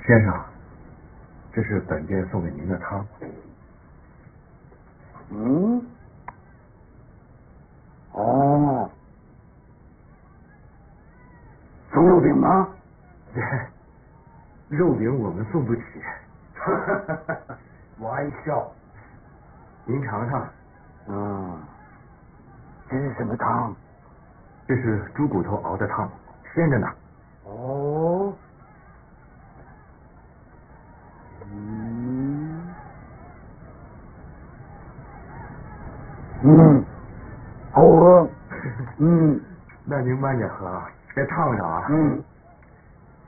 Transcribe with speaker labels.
Speaker 1: 先生，这是本店送给您的汤。
Speaker 2: 嗯？哦，送肉饼吗？
Speaker 1: 肉饼我们送不起。
Speaker 2: 玩笑。
Speaker 1: 您尝尝。
Speaker 2: 这是什么汤？
Speaker 1: 这是猪骨头熬的汤，鲜着呢。
Speaker 2: 哦。好喝。
Speaker 1: 那您慢点喝啊，别烫着啊。